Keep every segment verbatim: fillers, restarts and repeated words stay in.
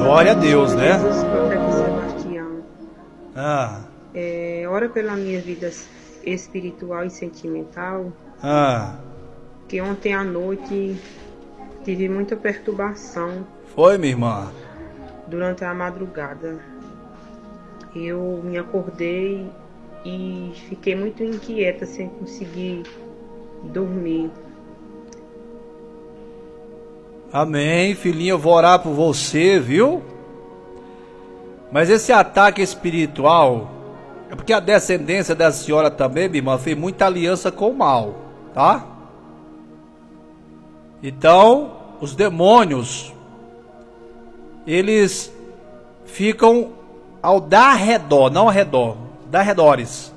Glória a Deus, né? Jesus, profeta Sebastião. Ah. É, ora pela minha vida espiritual e sentimental. Ah. Que ontem à noite tive muita perturbação. Foi, minha irmã? Durante a madrugada. Eu me acordei e fiquei muito inquieta, sem conseguir dormir. Amém, filhinha, eu vou orar por você, viu? Mas esse ataque espiritual é porque a descendência da senhora também, minha irmã, fez muita aliança com o mal, tá? Então, os demônios, eles ficam ao dar redor, não ao redor, dar redores.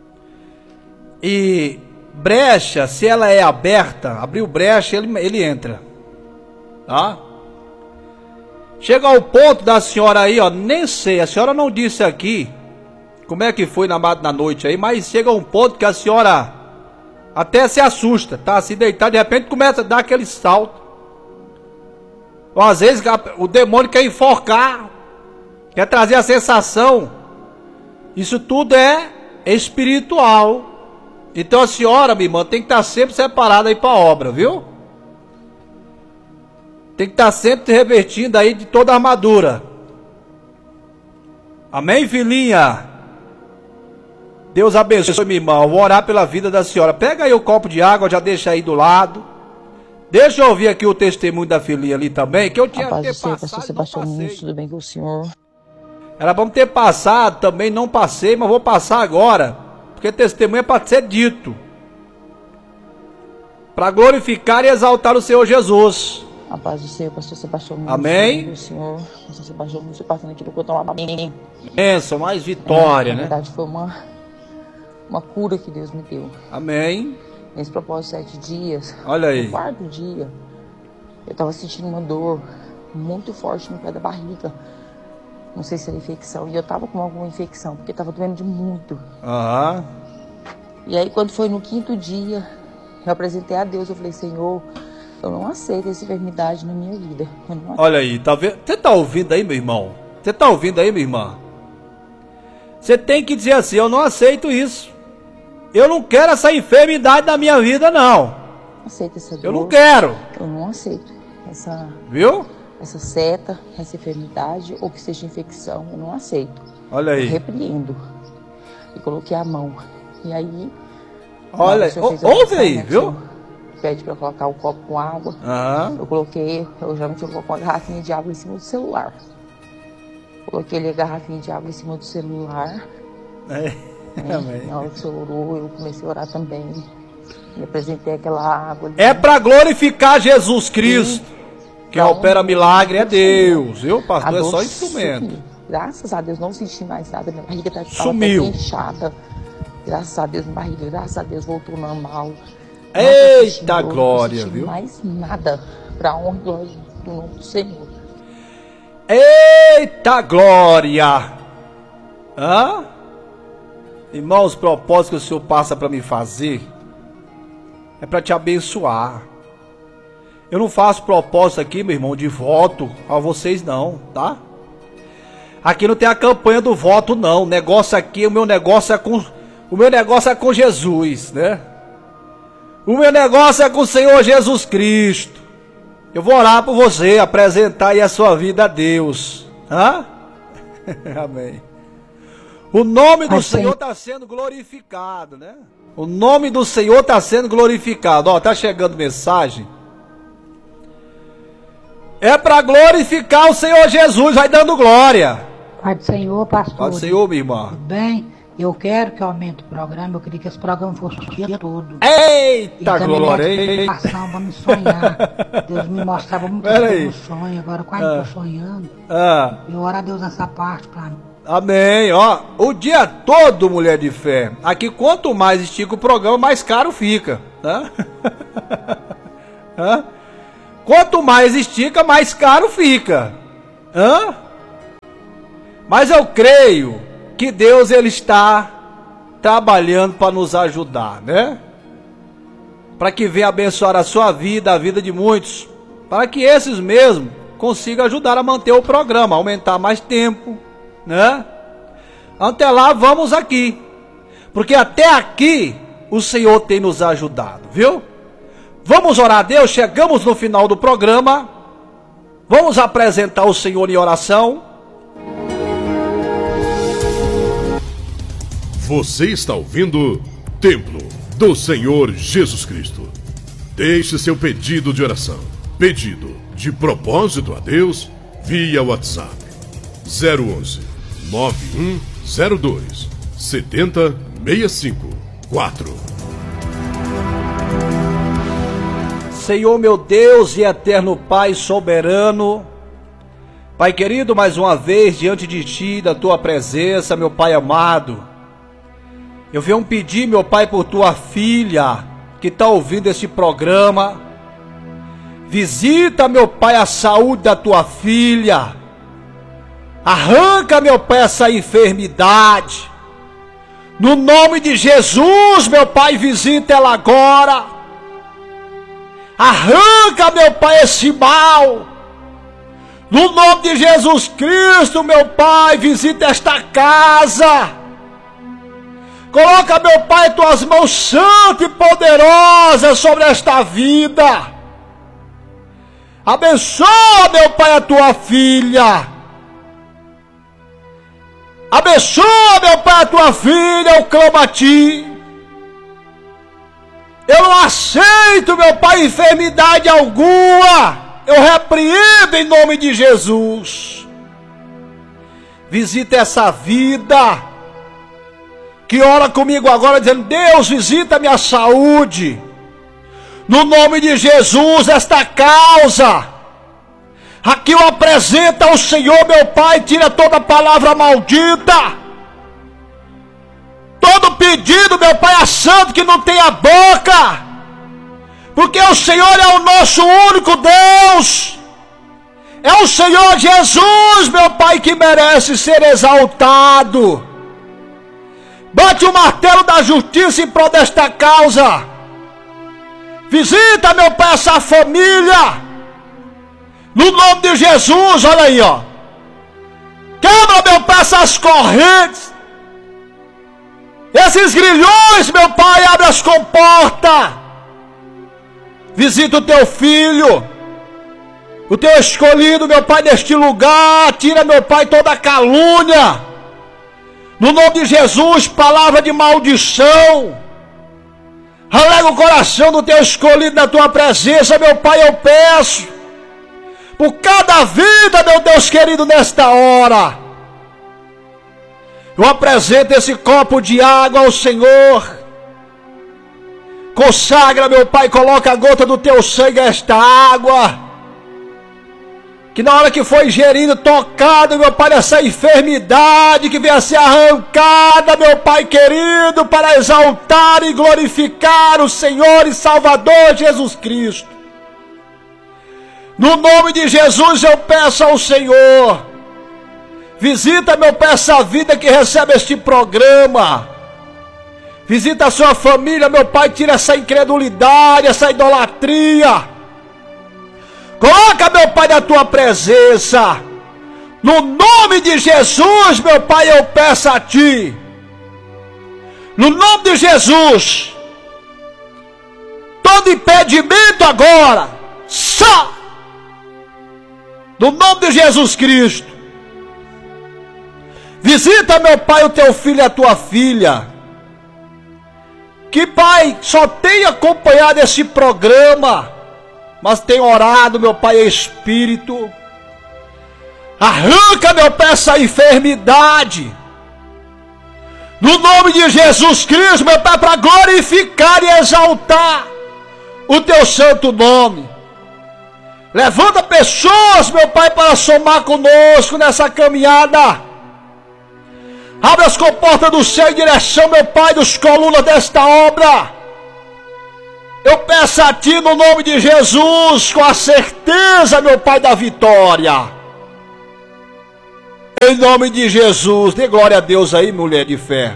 E brecha, se ela é aberta, abriu brecha, ele, ele entra. Tá? Chega ao ponto da senhora aí, ó, nem sei, a senhora não disse aqui como é que foi na, na noite aí, mas chega um ponto que a senhora até se assusta, tá? Se deitar, de repente começa a dar aquele salto. Ou às vezes o demônio quer enforcar, quer trazer a sensação. Isso tudo é espiritual. Então a senhora, minha irmã, tem que estar sempre separada aí para a obra, viu? Tem que estar sempre revestindo aí de toda a armadura. Amém, filhinha? Deus abençoe, minha irmã. Eu vou orar pela vida da senhora. Pega aí o copo de água, já deixa aí do lado. Deixa eu ouvir aqui o testemunho da filhinha ali também, que eu tinha que ter passado, pastor Sebastião, tudo bem com o senhor? Era bom ter passado, também não passei, mas vou passar agora. Porque testemunho é para ser dito. Para glorificar e exaltar o Senhor Jesus. A paz do Senhor, pastor Sebastião. Amém. O Senhor, pastor Sebastião, muito passando aqui do cotão lá. Bênção, mais vitória, é, né? Na verdade, foi uma, uma cura que Deus me deu. Amém. Nesse propósito, sete dias. Olha aí. No quarto dia, eu tava sentindo uma dor muito forte no pé da barriga. Não sei se era infecção. E eu tava com alguma infecção, porque tava doendo de muito. Aham. E aí, quando foi no quinto dia, eu apresentei a Deus. Eu falei, Senhor, eu não aceito essa enfermidade na minha vida. Eu não aceito. Olha aí, tá vendo? Você tá ouvindo aí, meu irmão? Você tá ouvindo aí, minha irmã? Você tem que dizer assim, eu não aceito isso. Eu não quero essa enfermidade na minha vida, não. Não aceito essa dor. Eu não quero. Eu não aceito essa... Viu? Essa seta, essa enfermidade, ou que seja infecção, eu não aceito. Olha aí. Eu repreendo. E coloquei a mão. E aí... Olha, ouve aí, né, viu? Pede pra eu colocar o copo com água. Aham. Eu coloquei, eu geralmente eu coloco uma garrafinha de água em cima do celular. Coloquei ali a garrafinha de água em cima do celular. É. Né? Na hora que o senhor orou, eu comecei a orar também. E apresentei aquela água ali. É pra glorificar Jesus Cristo. Sim. Quem então, opera milagre é Deus, viu, pastor? É só instrumento. Sumiu. Graças a Deus, não senti mais nada. Minha barriga tá Sumiu. inchada. Graças a Deus, minha barriga, graças a Deus, voltou normal. Eita glória, viu? Não senti mais nada pra honra e glória do nome do Senhor. Eita glória! Hã? Irmão, os propósitos que o Senhor passa para me fazer é para te abençoar. Eu não faço propósito aqui, meu irmão, de voto a vocês não, tá? Aqui não tem a campanha do voto não. O negócio aqui, o meu negócio é com o meu negócio é com Jesus, né? O meu negócio é com o Senhor Jesus Cristo. Eu vou orar por você, apresentar aí a sua vida a Deus. Hã? Amém. O nome do Senhor está sendo glorificado, né? O nome do Senhor está sendo glorificado. Ó, tá chegando mensagem. É para glorificar o Senhor Jesus, vai dando glória. Pai do Senhor, pastor. Pai do Senhor, minha irmã. Tudo bem? Eu quero que aumente o programa, eu queria que esse programa fosse o dia todo. Eita glória, hein? Para me sonhar. Deus me mostrava muito no sonho, agora quase ah. estou sonhando. Ah. Eu oro a Deus nessa parte para mim. Amém, ó, o dia todo, mulher de fé. Aqui quanto mais estica o programa, mais caro fica, né? Hã? Quanto mais estica, mais caro fica. Hã? Mas eu creio que Deus ele está trabalhando para nos ajudar, né? Para que venha abençoar a sua vida, a vida de muitos, para que esses mesmos consiga ajudar a manter o programa, aumentar mais tempo, né? Até lá, vamos aqui, porque até aqui o Senhor tem nos ajudado, viu? Vamos orar a Deus, chegamos no final do programa, vamos apresentar o Senhor em oração. Você está ouvindo Templo do Senhor Jesus Cristo. Deixe seu pedido de oração, pedido de propósito a Deus, via WhatsApp zero onze, nove um zero dois, sete zero seis cinco quatro. Senhor meu Deus e eterno Pai soberano, Pai querido, mais uma vez diante de Ti, da Tua presença, meu Pai amado, eu venho pedir, meu Pai, por Tua filha que está ouvindo este programa. Visita, meu Pai, a saúde da Tua filha. Arranca, meu Pai, essa enfermidade. No nome de Jesus, meu Pai, visita ela agora. Arranca, meu Pai, esse mal. No nome de Jesus Cristo, meu Pai, visita esta casa. Coloca, meu Pai, Tuas mãos santas e poderosas sobre esta vida. Abençoa, meu Pai, a Tua filha. Abençoa, meu Pai, a Tua filha, eu clamo a Ti. Eu não aceito, meu Pai, enfermidade alguma. Eu repreendo em nome de Jesus. Visita essa vida que ora comigo agora dizendo: Deus, visita a minha saúde. No nome de Jesus, esta causa aqui eu apresento ao Senhor, meu Pai. Tira toda palavra maldita, todo pedido, meu Pai, a santo que não tem a boca, porque o Senhor é o nosso único Deus. É o Senhor Jesus, meu Pai, que merece ser exaltado. Bate o martelo da justiça em prol desta causa. Visita, meu Pai, essa família. No nome de Jesus, olha aí, ó. Quebra, meu Pai, essas correntes. Esses grilhões, meu Pai, abre as comportas. Visita o Teu filho, o Teu escolhido, meu Pai, neste lugar. Tira, meu Pai, toda a calúnia. No nome de Jesus, palavra de maldição. Alega o coração do Teu escolhido na Tua presença, meu Pai, eu peço. Por cada vida, meu Deus querido, nesta hora. Eu apresento esse copo de água ao Senhor. Consagra, meu Pai, coloca a gota do Teu sangue a esta água. Que na hora que foi ingerido, tocado, meu Pai, essa enfermidade que venha a ser arrancada, meu Pai querido, para exaltar e glorificar o Senhor e Salvador Jesus Cristo. No nome de Jesus eu peço ao Senhor, visita, meu Pai, essa vida que recebe este programa. Visita a sua família, meu Pai, tira essa incredulidade, essa idolatria. Coloca, meu Pai, na Tua presença. No nome de Jesus, meu Pai, eu peço a Ti. No nome de Jesus. Todo impedimento agora, sai. No nome de Jesus Cristo. Visita, meu Pai, o Teu filho e a Tua filha. Que, Pai, só tem acompanhado esse programa, mas tem orado, meu Pai, em espírito. Arranca, meu Pai, essa enfermidade. No nome de Jesus Cristo, meu Pai, para glorificar e exaltar o Teu santo nome. Levanta pessoas, meu Pai, para somar conosco nessa caminhada. Abre as comportas do céu em direção, meu Pai, dos colunas desta obra. Eu peço a Ti no nome de Jesus, com a certeza, meu Pai, da vitória. Em nome de Jesus, dê glória a Deus aí, mulher de fé.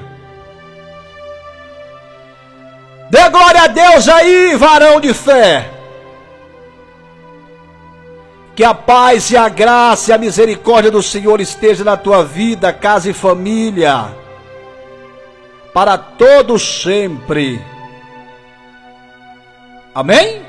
Dê glória a Deus aí, varão de fé. Que a paz e a graça e a misericórdia do Senhor esteja na tua vida, casa e família, para todos sempre. Amém?